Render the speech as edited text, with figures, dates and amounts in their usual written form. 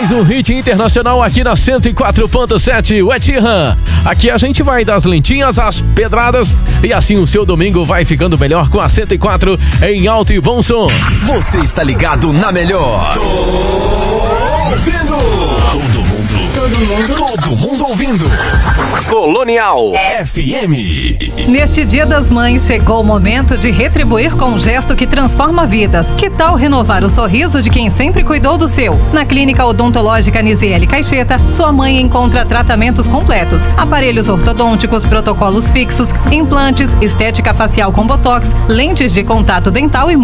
Mais um hit internacional aqui na 104.7, o Ed Sheeran. Aqui a gente vai das lentinhas às pedradas e assim o seu domingo vai ficando melhor com a 104 em alto e bom som. Você está ligado na melhor. Todo mundo ouvindo. Colonial FM. Neste Dia das Mães, chegou o momento de retribuir com um gesto que transforma vidas. Que tal renovar o sorriso de quem sempre cuidou do seu? Na Clínica Odontológica Nisiele Caixeta, sua mãe encontra tratamentos completos: aparelhos ortodônticos, protocolos fixos, implantes, estética facial com botox, lentes de contato dental e